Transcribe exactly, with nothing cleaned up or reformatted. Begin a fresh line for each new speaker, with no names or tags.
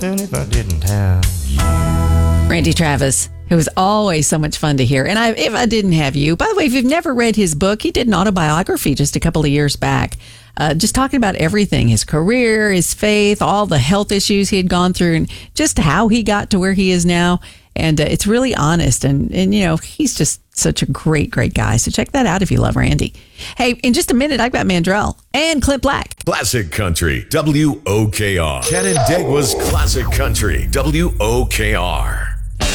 And if I didn't have you.
Randy Travis, who was always so much fun to hear. And I, if I didn't have you, by the way, if you've never read his book, he did an autobiography just a couple of years back, uh, just talking about everything, his career, his faith, all the health issues he had gone through, and just how he got to where he is now. And uh, it's really honest. And, and, you know, he's just such a great, great guy. So check that out if you love Randy. Hey, in just a minute, I've got Mandrell and Clint Black.
Classic Country, W O K R. Canandaigua's Classic Country, W O K R.